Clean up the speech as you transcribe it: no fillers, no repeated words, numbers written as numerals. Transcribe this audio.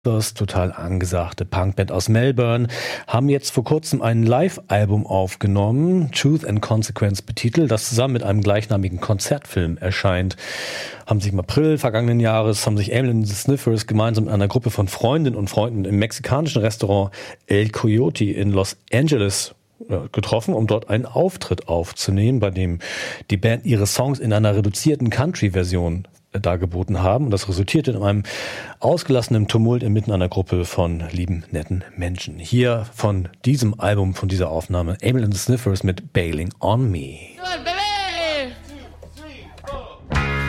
Das total angesagte Punkband aus Melbourne haben jetzt vor kurzem ein Live-Album aufgenommen, Truth and Consequence betitelt, das zusammen mit einem gleichnamigen Konzertfilm erscheint. Haben sich im April vergangenen Jahres, haben sich Emily and the Sniffers gemeinsam mit einer Gruppe von Freundinnen und Freunden im mexikanischen Restaurant El Coyote in Los Angeles getroffen, um dort einen Auftritt aufzunehmen, bei dem die Band ihre Songs in einer reduzierten Country-Version dargeboten haben. Und das resultierte in einem ausgelassenen Tumult inmitten einer Gruppe von lieben, netten Menschen. Hier von diesem Album, von dieser Aufnahme, Emily and the Sniffers mit Bailing on Me.